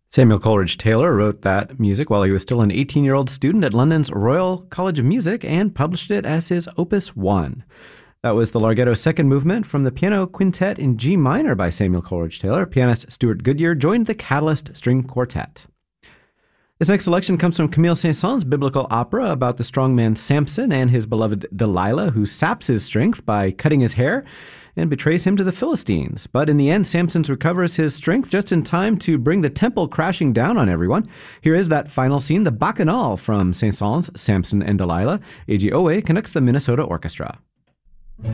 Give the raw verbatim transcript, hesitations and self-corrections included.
Samuel Coleridge Taylor wrote that music while he was still an eighteen-year-old student at London's Royal College of Music and published it as his Opus one. That was the Larghetto second movement from the piano quintet in G minor by Samuel Coleridge Taylor. Pianist Stuart Goodyear joined the Catalyst String Quartet. This next selection comes from Camille Saint-Saëns' biblical opera about the strongman Samson and his beloved Delilah, who saps his strength by cutting his hair and betrays him to the Philistines. But in the end, Samson recovers his strength just in time to bring the temple crashing down on everyone. Here is that final scene, the Bacchanal from Saint-Saëns' Samson and Delilah. A G Owe conducts the Minnesota Orchestra.